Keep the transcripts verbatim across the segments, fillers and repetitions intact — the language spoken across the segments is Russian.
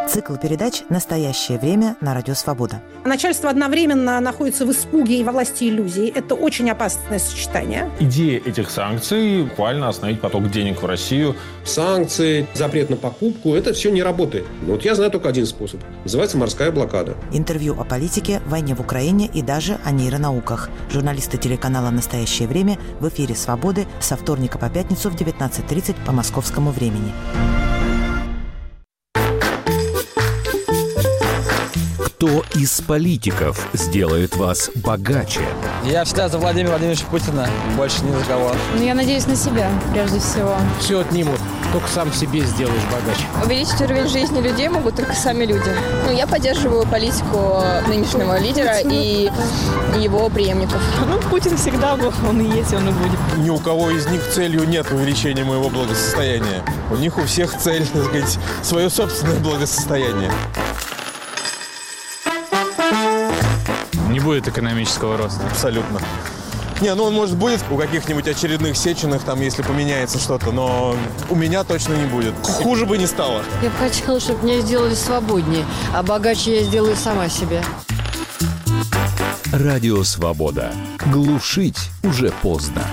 Цикл передач «Настоящее время» на Радио Свобода. Начальство одновременно находится в испуге и во власти иллюзий. Это очень опасное сочетание. Идея этих санкций – буквально остановить поток денег в Россию. Санкции, запрет на покупку – это все не работает. Вот я знаю только один способ. Называется морская блокада. Интервью о политике, войне в Украине и даже о нейронауках. Журналисты телеканала «Настоящее время» в эфире «Свободы» со вторника по пятницу в девятнадцать тридцать по московскому времени. Кто из политиков сделает вас богаче? Я всегда за Владимира Владимировича Путина, больше ни за кого. Ну, я надеюсь на себя, прежде всего. Все отнимут, только сам себе сделаешь богаче. Увеличить уровень жизни людей могут только сами люди. Ну, я поддерживаю политику нынешнего лидера и его преемников. Ну, Путин всегда был, он и есть, он и будет. Ни у кого из них целью нет увеличения моего благосостояния. У них у всех цель, так сказать, свое собственное благосостояние. Не будет экономического роста. Абсолютно. Не, ну он, может, будет у каких-нибудь очередных Сеченых, там, если поменяется что-то, но у меня точно не будет. Хуже бы не стало. Я бы хотела, чтобы меня сделали свободнее, а богаче я сделаю сама себе. Радио Свобода. Глушить уже поздно.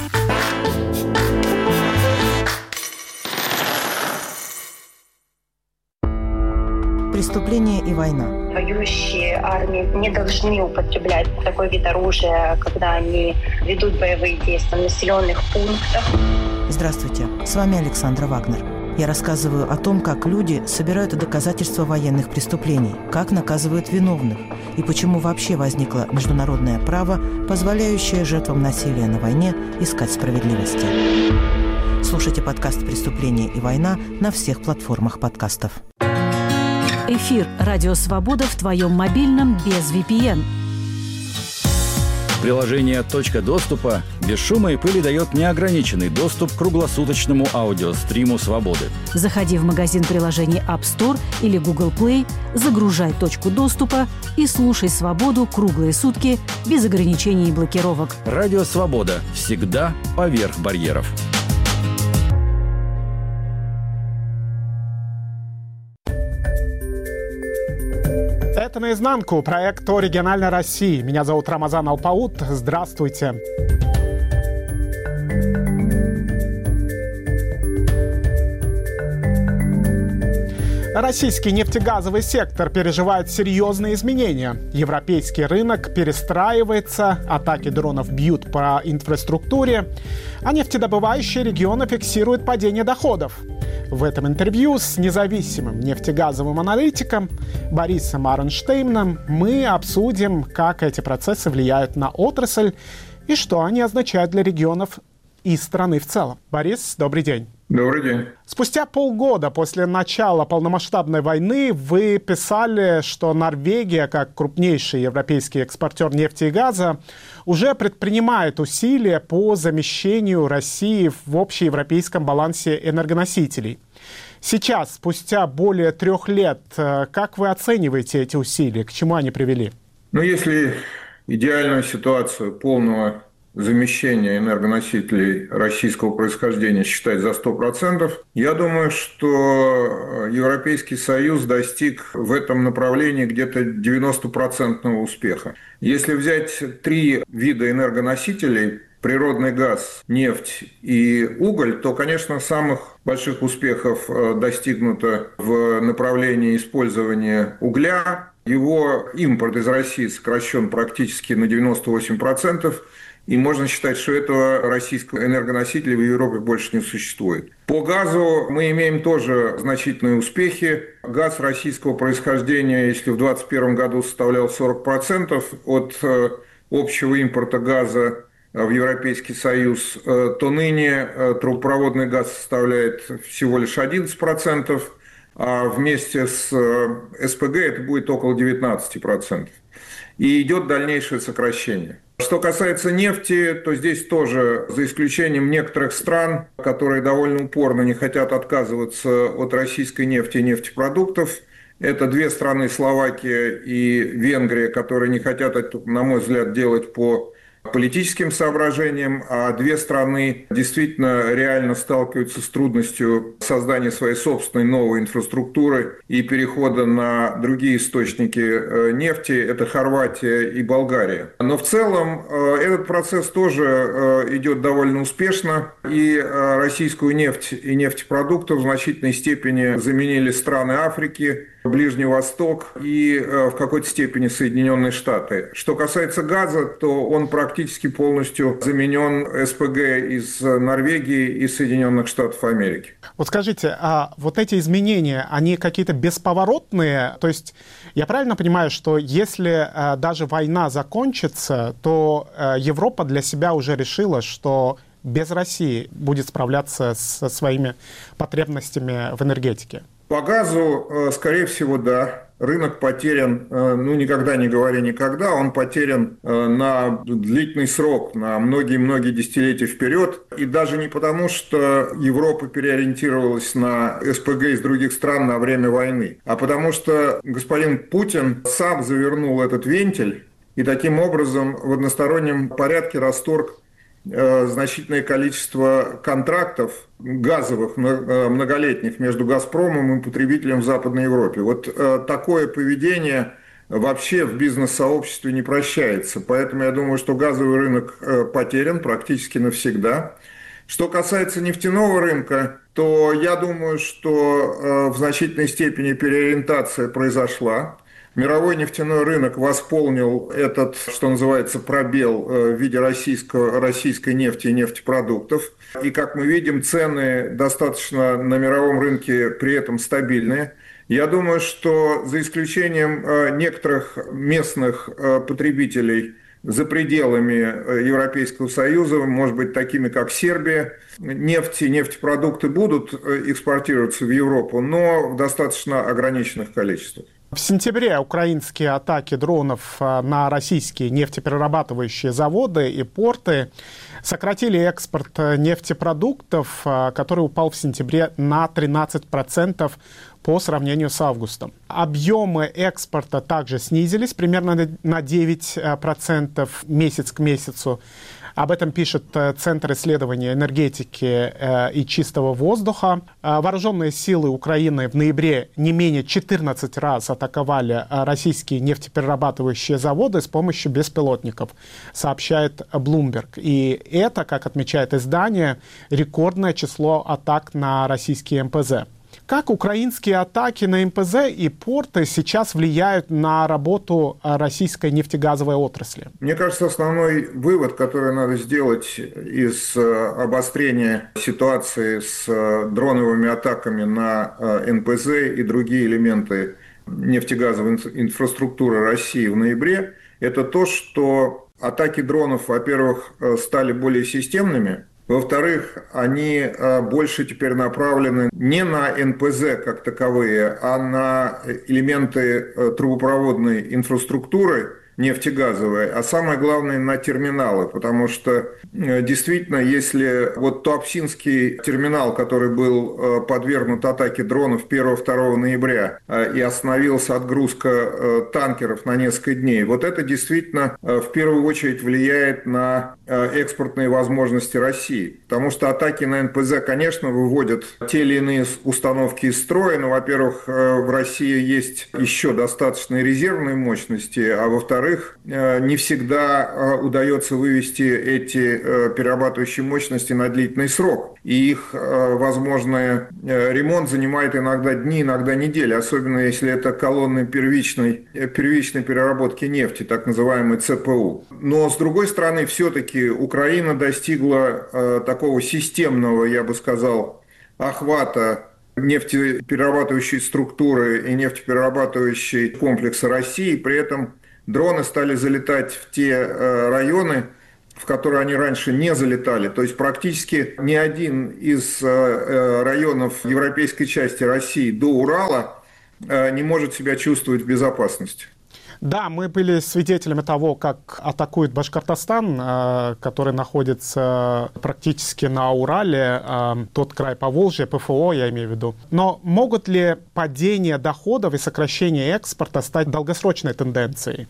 Преступление и война. Воюющие армии не должны употреблять такой вид оружия, когда они ведут боевые действия в населенных пунктах. Здравствуйте, с вами Александра Вагнер. Я рассказываю о том, как люди собирают доказательства военных преступлений, как наказывают виновных и почему вообще возникло международное право, позволяющее жертвам насилия на войне искать справедливости. Слушайте подкаст «Преступление и война» на всех платформах подкастов. Эфир «Радио Свобода» в твоем мобильном без ви пи эн. Приложение «Точка доступа» без шума и пыли дает неограниченный доступ к круглосуточному аудиостриму «Свободы». Заходи в магазин приложений App Store или Google Play, загружай «Точку доступа» и слушай «Свободу» круглые сутки без ограничений и блокировок. «Радио Свобода» всегда поверх барьеров. Это «Наизнанку», проект о региональной России. Меня зовут Рамазан Алпаут. Здравствуйте. Российский нефтегазовый сектор переживает серьезные изменения. Европейский рынок перестраивается, атаки дронов бьют по инфраструктуре, а нефтедобывающие регионы фиксируют падение доходов. В этом интервью с независимым нефтегазовым аналитиком Борисом Арнштейном мы обсудим, как эти процессы влияют на отрасль и что они означают для регионов и страны в целом. Борис, добрый день. Добрый день. Спустя полгода после начала полномасштабной войны вы писали, что Норвегия, как крупнейший европейский экспортер нефти и газа, уже предпринимает усилия по замещению России в общеевропейском балансе энергоносителей. Сейчас, спустя более трех лет, как вы оцениваете эти усилия? К чему они привели? Ну, если идеальную ситуацию полного замещения энергоносителей российского происхождения считать за сто процентов, я думаю, что Европейский Союз достиг в этом направлении где-то девяностопроцентного успеха. Если взять три вида энергоносителей – природный газ, нефть и уголь, то, конечно, самых больших успехов достигнуто в направлении использования угля. Его импорт из России сокращен практически на девяносто восемь процентов. И можно считать, что этого российского энергоносителя в Европе больше не существует. По газу мы имеем тоже значительные успехи. Газ российского происхождения, если в две тысячи двадцать первом году составлял сорок процентов от общего импорта газа в Европейский Союз, то ныне трубопроводный газ составляет всего лишь одиннадцать процентов, а вместе с эс пэ гэ это будет около девятнадцать процентов. И идет дальнейшее сокращение. Что касается нефти, то здесь тоже, за исключением некоторых стран, которые довольно упорно не хотят отказываться от российской нефти и нефтепродуктов, это две страны, Словакия и Венгрия, которые не хотят это, на мой взгляд, делать по политическим соображениям, а две страны действительно реально сталкиваются с трудностью создания своей собственной новой инфраструктуры и перехода на другие источники нефти. Это Хорватия и Болгария. Но в целом этот процесс тоже идет довольно успешно, и российскую нефть и нефтепродукты в значительной степени заменили страны Африки, Ближний Восток и в какой-то степени Соединенные Штаты. Что касается газа, то он практически полностью заменен СПГ из Норвегии и Соединенных Штатов Америки. Вот скажите, а вот эти изменения, они какие-то бесповоротные? То есть я правильно понимаю, что если а, даже война закончится, то а, Европа для себя уже решила, что без России будет справляться со своими потребностями в энергетике? По газу, скорее всего, да. Рынок потерян, ну, никогда не говори никогда, он потерян на длительный срок, на многие-многие десятилетия вперед. И даже не потому, что Европа переориентировалась на СПГ из других стран на время войны, а потому что господин Путин сам завернул этот вентиль и таким образом в одностороннем порядке расторг значительное количество контрактов газовых многолетних между «Газпромом» и потребителем в Западной Европе. Вот такое поведение вообще в бизнес-сообществе не прощается. Поэтому я думаю, что газовый рынок потерян практически навсегда. Что касается нефтяного рынка, то я думаю, что в значительной степени переориентация произошла. Мировой нефтяной рынок восполнил этот, что называется, пробел в виде российского, российской нефти и нефтепродуктов. И, как мы видим, цены достаточно на мировом рынке при этом стабильные. Я думаю, что за исключением некоторых местных потребителей за пределами Европейского Союза, может быть, такими как Сербия, нефть и нефтепродукты будут экспортироваться в Европу, но в достаточно ограниченных количествах. В сентябре украинские атаки дронов на российские нефтеперерабатывающие заводы и порты сократили экспорт нефтепродуктов, который упал в сентябре на тринадцать процентов по сравнению с августом. Объемы экспорта также снизились примерно на девять процентов месяц к месяцу. Об этом пишет Центр исследования энергетики и чистого воздуха. Вооруженные силы Украины в ноябре не менее четырнадцать раз атаковали российские нефтеперерабатывающие заводы с помощью беспилотников, сообщает Bloomberg. И это, как отмечает издание, рекордное число атак на российские эм пэ зэ. Как украинские атаки на эм пэ зэ и порты сейчас влияют на работу российской нефтегазовой отрасли? Мне кажется, основной вывод, который надо сделать из обострения ситуации с дроновыми атаками на эн пэ зэ и другие элементы нефтегазовой инфраструктуры России в ноябре, это то, что атаки дронов, во-первых, стали более системными. Во-вторых, они больше теперь направлены не на эн пэ зэ как таковые, а на элементы трубопроводной инфраструктуры нефтегазовой, а самое главное на терминалы, потому что действительно, если вот Туапсинский терминал, который был подвергнут атаке дронов первого-второго ноября и остановился отгрузка танкеров на несколько дней, вот это действительно в первую очередь влияет на экспортные возможности России, потому что атаки на эн пэ зэ, конечно, выводят те или иные установки из строя, но, во-первых, в России есть еще достаточные резервные мощности, а во-вторых, не всегда удается вывести эти перерабатывающие мощности на длительный срок. И их возможный ремонт занимает иногда дни, иногда недели, особенно если это колонны первичной, первичной переработки нефти, так называемый цэ пэ у. Но, с другой стороны, все-таки Украина достигла такого системного, я бы сказал, охвата нефтеперерабатывающей структуры и нефтеперерабатывающей комплекса России, при этом дроны стали залетать в те районы, в которые они раньше не залетали. То есть практически ни один из районов европейской части России до Урала не может себя чувствовать в безопасности. Да, мы были свидетелями того, как атакует Башкортостан, который находится практически на Урале, тот край Поволжья, пэ эф о, я имею в виду. Но могут ли падение доходов и сокращение экспорта стать долгосрочной тенденцией?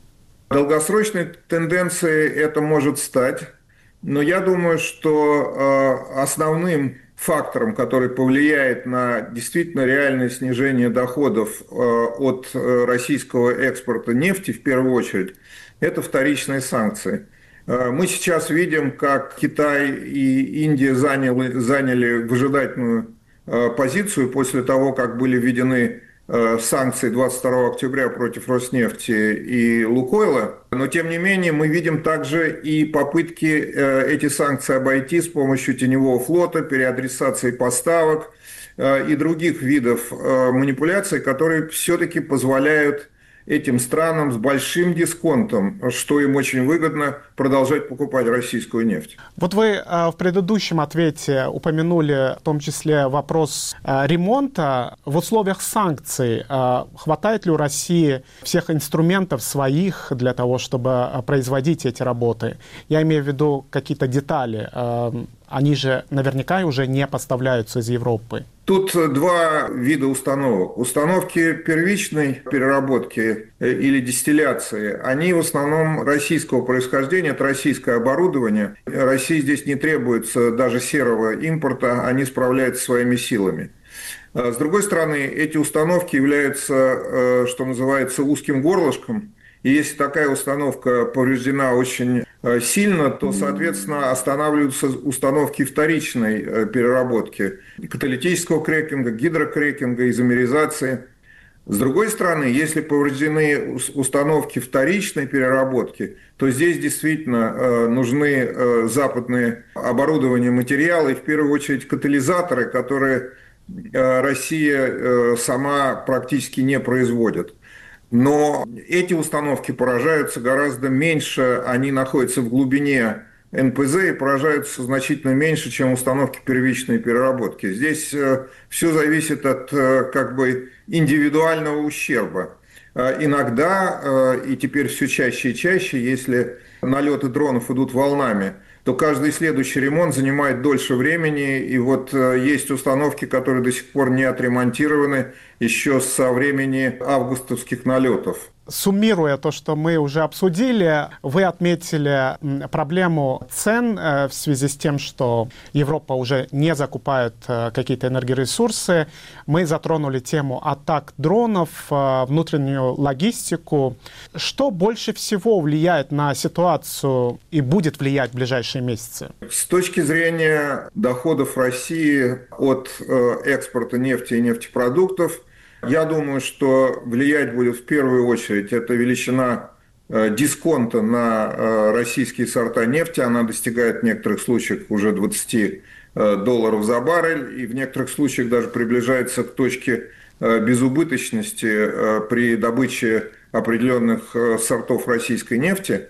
Долгосрочной тенденцией это может стать, но я думаю, что основным фактором, который повлияет на действительно реальное снижение доходов от российского экспорта нефти в первую очередь, это вторичные санкции. Мы сейчас видим, как Китай и Индия заняли, заняли выжидательную позицию после того, как были введены санкции двадцать второго октября против Роснефти и Лукойла. Но, тем не менее, мы видим также и попытки эти санкции обойти с помощью теневого флота, переадресации поставок и других видов манипуляций, которые все-таки позволяют этим странам с большим дисконтом, что им очень выгодно, продолжать покупать российскую нефть. Вот вы э, в предыдущем ответе упомянули в том числе вопрос э, ремонта. В условиях санкций э, хватает ли у России всех инструментов своих для того, чтобы э, производить эти работы? Я имею в виду какие-то детали. Э, они же наверняка уже не поставляются из Европы. Тут два вида установок. Установки первичной переработки или дистилляции, они в основном российского происхождения, это российское оборудование. России здесь не требуется даже серого импорта, они справляются своими силами. С другой стороны, эти установки являются, что называется, узким горлышком. И если такая установка повреждена очень сильно, то, соответственно, останавливаются установки вторичной переработки, каталитического крекинга, гидрокрекинга, изомеризации. С другой стороны, если повреждены установки вторичной переработки, то здесь действительно нужны западные оборудования, материалы, и в первую очередь катализаторы, которые Россия сама практически не производит. Но эти установки поражаются гораздо меньше, они находятся в глубине эн пэ зэ и поражаются значительно меньше, чем установки первичной переработки. Здесь все зависит от как бы индивидуального ущерба. Иногда, и теперь все чаще и чаще, если налеты дронов идут волнами, то каждый следующий ремонт занимает дольше времени. И вот есть установки, которые до сих пор не отремонтированы еще со времени августовских налетов. Суммируя то, что мы уже обсудили, вы отметили проблему цен в связи с тем, что Европа уже не закупает какие-то энергоресурсы. Мы затронули тему атак дронов, внутреннюю логистику. Что больше всего влияет на ситуацию и будет влиять в ближайшие месяцы? С точки зрения доходов России от экспорта нефти и нефтепродуктов, я думаю, что влиять будет в первую очередь это величина дисконта на российские сорта нефти. Она достигает в некоторых случаях уже двадцать долларов за баррель и в некоторых случаях даже приближается к точке безубыточности при добыче определенных сортов российской нефти.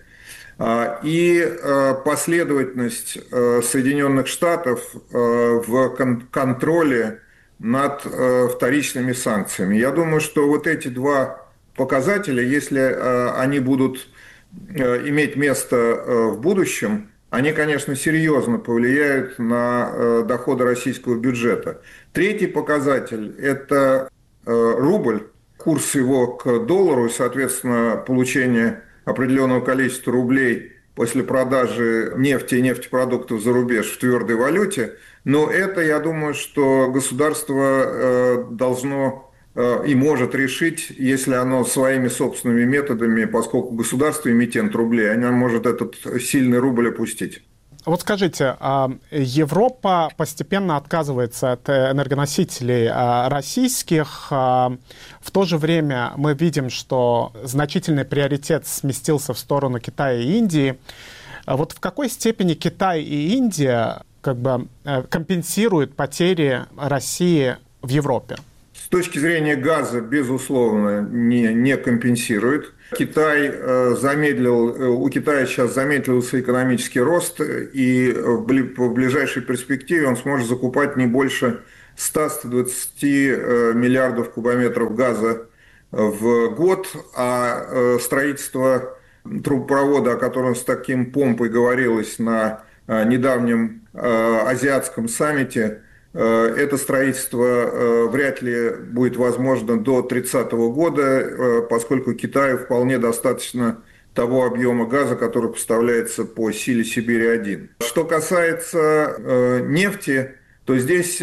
И последовательность Соединенных Штатов в контроле над э, вторичными санкциями. Я думаю, что вот эти два показателя, если э, они будут э, иметь место э, в будущем, они, конечно, серьезно повлияют на э, доходы российского бюджета. Третий показатель – это э, рубль, курс его к доллару и, соответственно, получение определенного количества рублей после продажи нефти и нефтепродуктов за рубеж в твердой валюте. Но это, я думаю, что государство должно и может решить, если оно своими собственными методами, поскольку государство эмитент рублей, оно может этот сильный рубль опустить. Вот скажите, Европа постепенно отказывается от энергоносителей российских. В то же время мы видим, что значительный приоритет сместился в сторону Китая и Индии. Вот в какой степени Китай и Индия как бы компенсируют потери России в Европе? С точки зрения газа, безусловно, не, не компенсирует. Китай замедлил, у Китая сейчас замедлился экономический рост, и в ближайшей перспективе он сможет закупать не больше ста — ста двадцати миллиардов кубометров газа в год, а строительство трубопровода, о котором с таким помпой говорилось на недавнем азиатском саммите, это строительство вряд ли будет возможно до тридцатого года, поскольку Китаю вполне достаточно того объема газа, который поставляется по силе Сибири-один. Что касается э, нефти, то здесь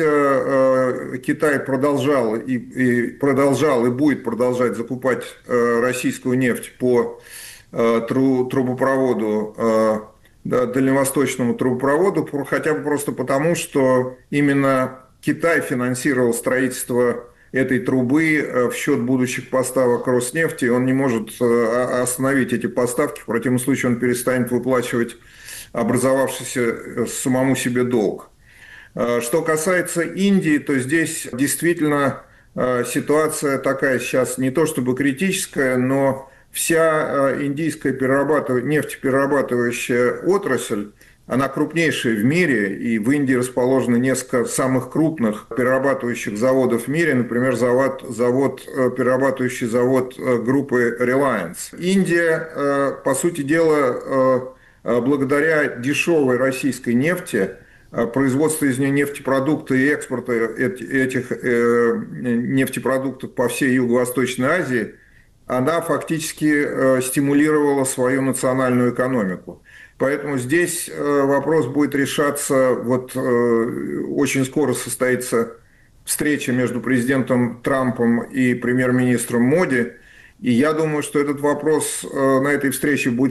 э, Китай продолжал и, и продолжал и будет продолжать закупать э, российскую нефть по э, тру, трубопроводу, э, да, дальневосточному трубопроводу, хотя бы просто потому, что именно Китай финансировал строительство этой трубы в счет будущих поставок Роснефти. Он не может остановить эти поставки, в противном случае он перестанет выплачивать образовавшийся самому себе долг. Что касается Индии, то здесь действительно ситуация такая сейчас не то чтобы критическая, но вся индийская перерабатыв... нефтеперерабатывающая отрасль, она крупнейшая в мире, и в Индии расположено несколько самых крупных перерабатывающих заводов в мире, например, завод, завод, перерабатывающий завод группы Reliance. Индия, по сути дела, благодаря дешевой российской нефти, производство из нее нефтепродуктов и экспорта этих нефтепродуктов по всей Юго-Восточной Азии, она фактически стимулировала свою национальную экономику. Поэтому здесь вопрос будет решаться, вот очень скоро состоится встреча между президентом Трампом и премьер-министром Моди, и я думаю, что этот вопрос на этой встрече будет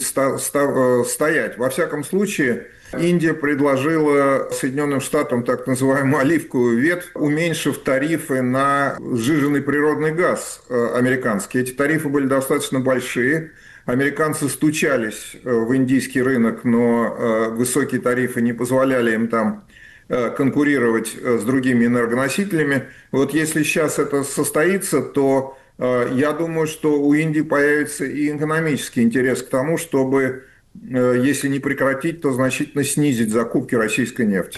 стоять. Во всяком случае, Индия предложила Соединенным Штатам так называемую оливковую ветвь, уменьшив тарифы на сжиженный природный газ американский. Эти тарифы были достаточно большие. Американцы стучались в индийский рынок, но высокие тарифы не позволяли им там конкурировать с другими энергоносителями. Вот если сейчас это состоится, то я думаю, что у Индии появится и экономический интерес к тому, чтобы, если не прекратить, то значительно снизить закупки российской нефти.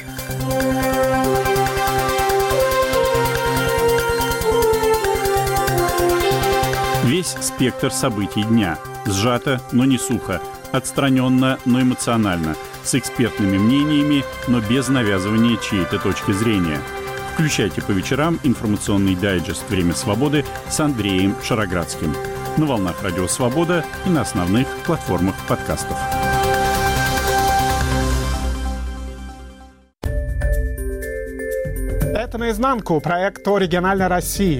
Весь спектр событий дня. Сжато, но не сухо. Отстраненно, но эмоционально. С экспертными мнениями, но без навязывания чьей-то точки зрения. Включайте по вечерам информационный дайджест «Время свободы» с Андреем Шароградским. На волнах Радио Свобода и на основных платформах подкастов. Это «Наизнанку», проект о региональной России.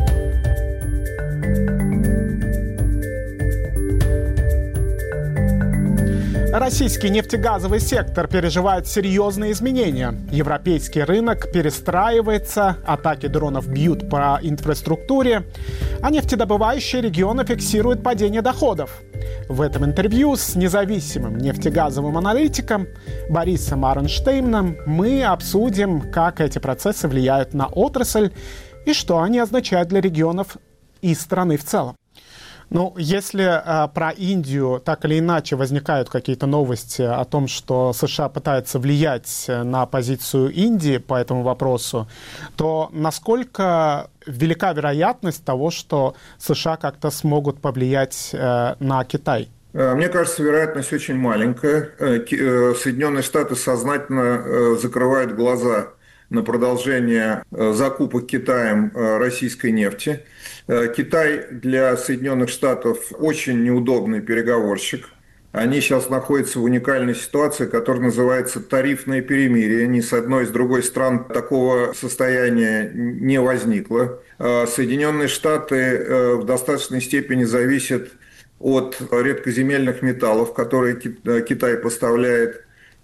Российский нефтегазовый сектор переживает серьезные изменения. Европейский рынок перестраивается, атаки дронов бьют по инфраструктуре, а нефтедобывающие регионы фиксируют падение доходов. В этом интервью с независимым нефтегазовым аналитиком Борисом Арнштейном мы обсудим, как эти процессы влияют на отрасль и что они означают для регионов и страны в целом. Ну, если э, про Индию так или иначе возникают какие-то новости о том, что США пытаются влиять на позицию Индии по этому вопросу, то насколько велика вероятность того, что США как-то смогут повлиять э, на Китай? Мне кажется, вероятность очень маленькая. Соединенные Штаты сознательно закрывают глаза на продолжение закупок Китаем российской нефти. Китай для Соединенных Штатов очень неудобный переговорщик. Они сейчас находятся в уникальной ситуации, которая называется тарифное перемирие. Ни с одной, ни с другой стран такого состояния не возникло. Соединенные Штаты в достаточной степени зависят от редкоземельных металлов, которые Китай поставляет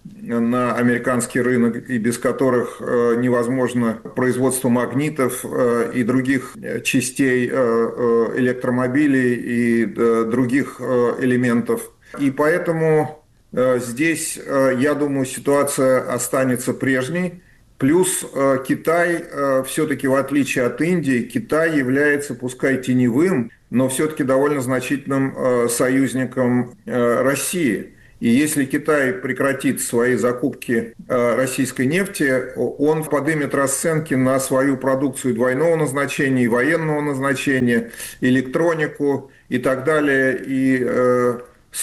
на американский рынок, и без которых невозможно производство магнитов и других частей электромобилей и других элементов. И поэтому здесь, я думаю, ситуация останется прежней. Плюс Китай, все-таки в отличие от Индии, Китай является, пускай теневым, но все-таки довольно значительным союзником России. И если Китай прекратит свои закупки российской нефти, он поднимет расценки на свою продукцию двойного назначения и военного назначения, электронику и так далее. И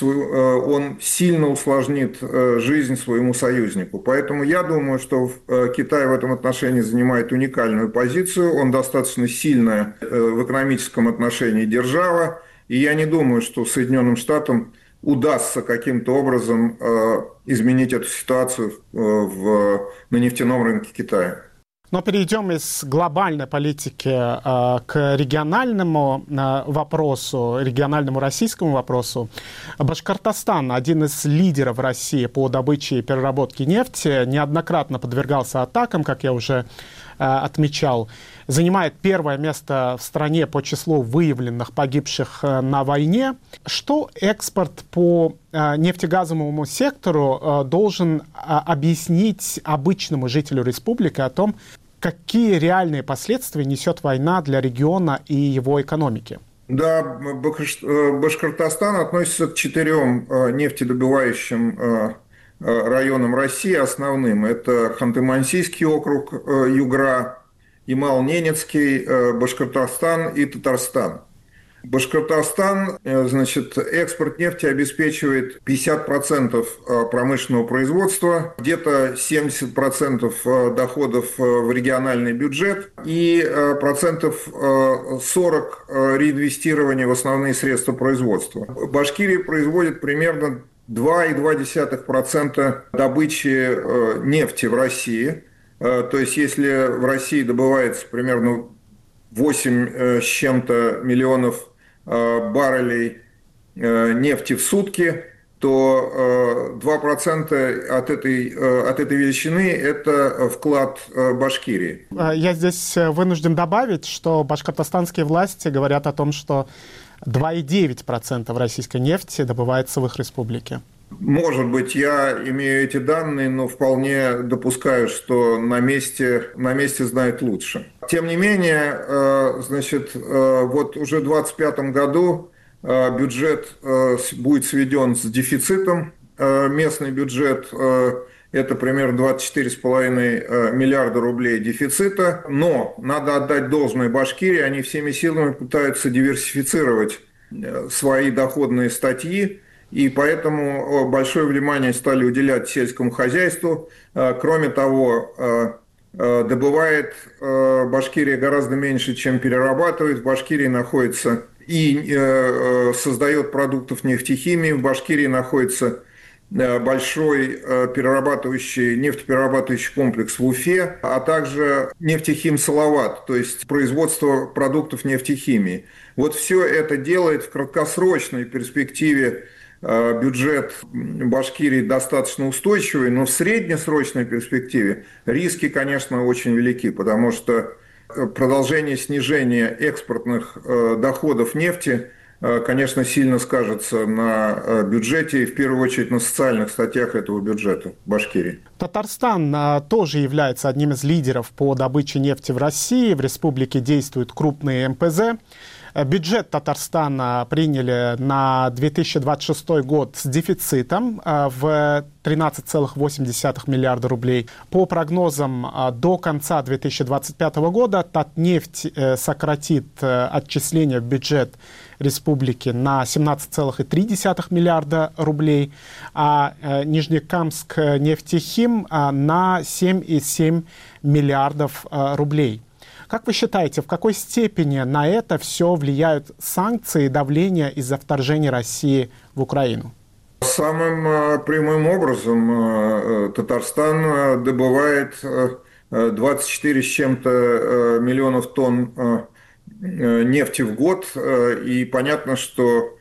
он сильно усложнит жизнь своему союзнику. Поэтому я думаю, что Китай в этом отношении занимает уникальную позицию. Он достаточно сильная в экономическом отношении держава. И я не думаю, что Соединенным Штатам удастся каким-то образом изменить эту ситуацию в, на нефтяном рынке Китая. Но перейдем из глобальной политики э, к региональному э, вопросу, региональному российскому вопросу. Башкортостан, один из лидеров России по добыче и переработке нефти, неоднократно подвергался атакам, как я уже э, отмечал. Занимает первое место в стране по числу выявленных погибших э, на войне. Что экспорт по э, нефтегазовому сектору э, должен э, объяснить обычному жителю республики о том, какие реальные последствия несет война для региона и его экономики? Да, Башкортостан относится к четырем нефтедобывающим районам России основным. Это Ханты-Мансийский округ, Югра, Ямал-Ненецкий, Башкортостан и Татарстан. Башкортостан, значит, экспорт нефти обеспечивает пятьдесят процентов промышленного производства, где-то семьдесят процентов доходов в региональный бюджет и процентов сорок реинвестирования в основные средства производства. Башкирия производит примерно два и две десятых процента добычи нефти в России. То есть, если в России добывается примерно восемь с чем-то миллионов баррелей нефти в сутки, то два процента от этой, от этой величины – это вклад Башкирии. Я здесь вынужден добавить, что башкортостанские власти говорят о том, что два и девять десятых процента российской нефти добывается в их республике. Может быть, я имею эти данные, но вполне допускаю, что на месте, на месте знают лучше. Тем не менее, значит, вот уже в двадцать пятом году бюджет будет сведен с дефицитом. Местный бюджет – это примерно двадцать четыре с половиной миллиарда рублей дефицита. Но надо отдать должное Башкирии, они всеми силами пытаются диверсифицировать свои доходные статьи. И поэтому большое внимание стали уделять сельскому хозяйству. Кроме того, добывает Башкирия гораздо меньше, чем перерабатывает. В Башкирии находится и создает продуктов нефтехимии. В Башкирии находится большой перерабатывающий, нефтеперерабатывающий комплекс в Уфе, а также нефтехим Салават, то есть производство продуктов нефтехимии. Вот все это делает в краткосрочной перспективе бюджет Башкирии достаточно устойчивый, но в среднесрочной перспективе риски, конечно, очень велики, потому что продолжение снижения экспортных доходов нефти, конечно, сильно скажется на бюджете и, в первую очередь, на социальных статьях этого бюджета Башкирии. Татарстан тоже является одним из лидеров по добыче нефти в России. В республике действуют крупные эм пэ зэ. Бюджет Татарстана приняли на две тысячи двадцать шестой год с дефицитом в тринадцать целых восемь десятых миллиарда рублей. По прогнозам, до конца две тысячи двадцать пятого года Татнефть сократит отчисления в бюджет республики на семнадцать целых три десятых миллиарда рублей, а Нижнекамск нефтехим на семь целых семь десятых миллиардов рублей. Как вы считаете, в какой степени на это все влияют санкции и давление из-за вторжения России в Украину? Самым прямым образом Татарстан добывает двадцать четыре с чем-то миллионов тонн нефти в год. И понятно, что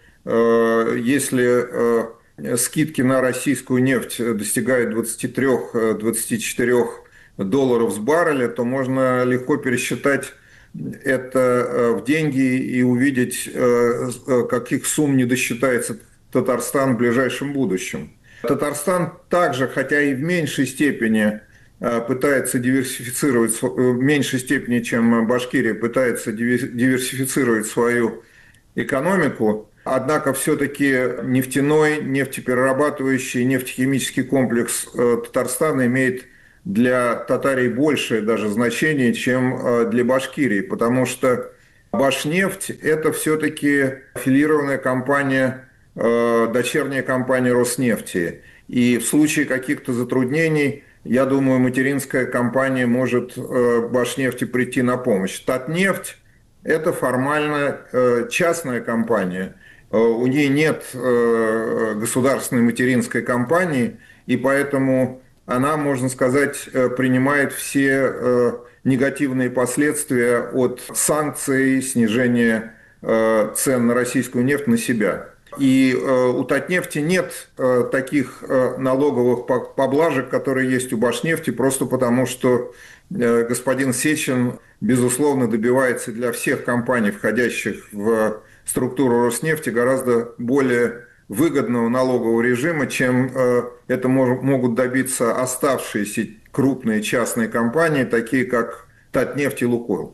если скидки на российскую нефть достигают двадцати трёх — двадцати четырёх долларов с барреля, то можно легко пересчитать это в деньги и увидеть, каких сумм не досчитается Татарстан в ближайшем будущем. Татарстан также, хотя и в меньшей степени пытается диверсифицировать, в меньшей степени, чем Башкирия, пытается диверсифицировать свою экономику, однако все-таки нефтяной, нефтеперерабатывающий, нефтехимический комплекс Татарстана имеет для Татарии большее даже значение, чем для Башкирии, потому что Башнефть – это все-таки аффилированная компания, дочерняя компания Роснефти. И в случае каких-то затруднений, я думаю, материнская компания может Башнефти прийти на помощь. Татнефть – это формально частная компания. у нее нет государственной материнской компании, и поэтому она, можно сказать, принимает все негативные последствия от санкций, снижения цен на российскую нефть на себя. И у Татнефти нет таких налоговых поблажек, которые есть у Башнефти, просто потому что господин Сечин, безусловно, добивается для всех компаний, входящих в структуру Роснефти, гораздо более выгодного налогового режима, чем это могут добиться оставшиеся крупные частные компании, такие как Татнефть и Лукойл.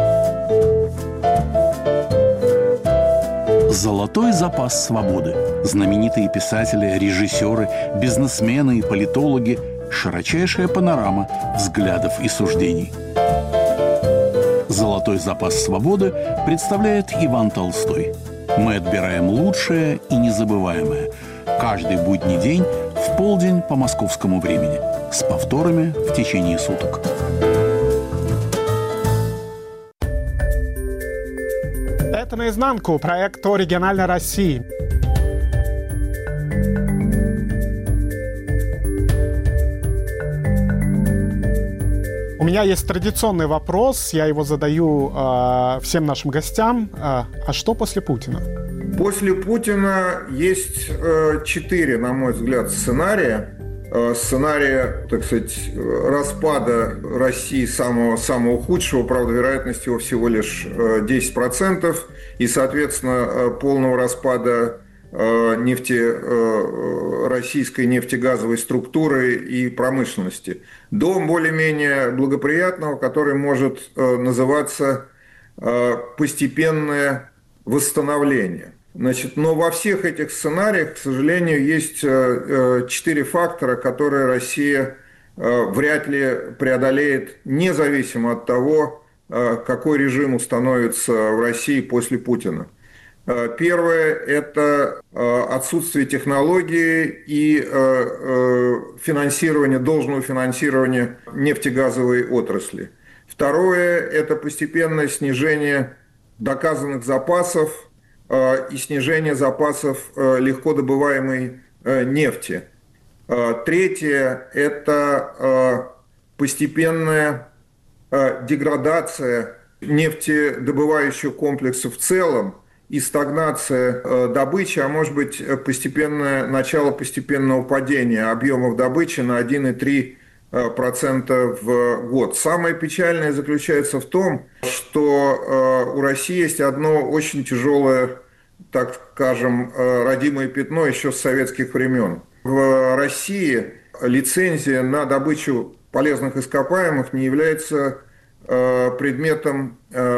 Золотой запас свободы. Знаменитые писатели, режиссеры, бизнесмены и политологи. Широчайшая панорама взглядов и суждений. Золотой запас свободы представляет Иван Толстой. Мы отбираем лучшее и незабываемое. Каждый будний день в полдень по московскому времени. С повторами в течение суток. Это «Наизнанку», проект о региональной России. У меня есть традиционный вопрос, я его задаю э, всем нашим гостям. Э, а что после Путина? После Путина есть э, четыре, на мой взгляд, сценария. Э, сценария, так сказать, распада России самого, самого худшего, правда, вероятность его всего лишь э, десять процентов, и, соответственно, э, полного распада э, нефте, э, российской нефтегазовой структуры и промышленности, до более-менее благоприятного, который может э, называться э, постепенное восстановление. Значит, но во всех этих сценариях, к сожалению, есть четыре фактора, которые Россия вряд ли преодолеет, независимо от того, какой режим установится в России после Путина. Первое – это отсутствие технологии и финансирование, должного финансирования нефтегазовой отрасли. Второе – это постепенное снижение доказанных запасов и снижение запасов легко добываемой нефти. Третье – это постепенная деградация нефтедобывающего комплекса в целом и стагнация добычи, а может быть постепенное начало постепенного падения объемов добычи на один и три процента в год. Самое печальное заключается в том, что у России есть одно очень тяжелое, так скажем, родимое пятно еще с советских времен. В России лицензия на добычу полезных ископаемых не является предметом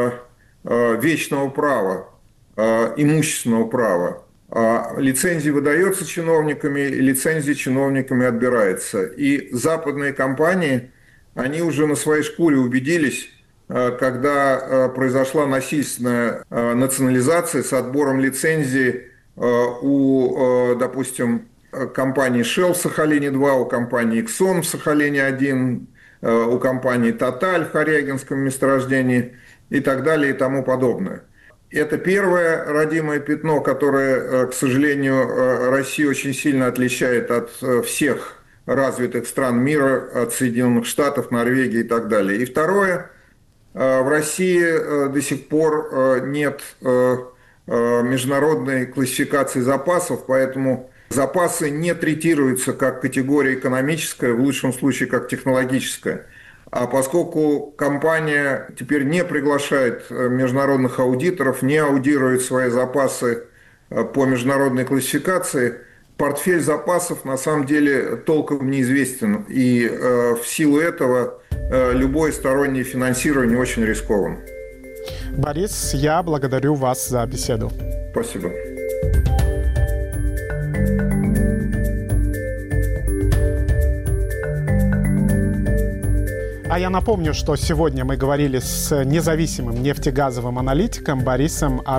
вечного права, имущественного права. Лицензия выдается чиновниками, и лицензия чиновниками отбирается. И западные компании, они уже на своей шкуре убедились, когда произошла насильственная национализация с отбором лицензии у, допустим, компании Shell в Сахалине-два, у компании Exxon в Сахалине-один, у компании Total в Хорягинском месторождении и так далее и тому подобное. Это первое родимое пятно, которое, к сожалению, Россию очень сильно отличает от всех развитых стран мира, от Соединенных Штатов, Норвегии и так далее. И второе, в России до сих пор нет международной классификации запасов, поэтому запасы не третируются как категория экономическая, в лучшем случае как технологическая. А поскольку компания теперь не приглашает международных аудиторов, не аудирует свои запасы по международной классификации, портфель запасов на самом деле толком неизвестен. И в силу этого любое стороннее финансирование очень рискованно. Борис, я благодарю вас за беседу. Спасибо. А я напомню, что сегодня мы говорили с независимым нефтегазовым аналитиком Борисом